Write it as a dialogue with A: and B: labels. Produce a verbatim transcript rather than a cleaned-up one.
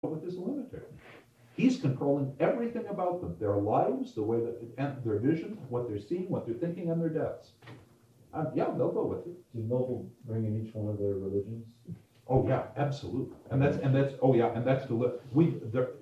A: with this lunatic. He's controlling everything about them, their lives, the way that, and their vision, what they're seeing, what they're thinking, and their deaths. Um, yeah, they'll go with it.
B: Did Noble bring in each one of their religions?
A: Oh yeah, absolutely. And that's and that's oh yeah, and that's the we there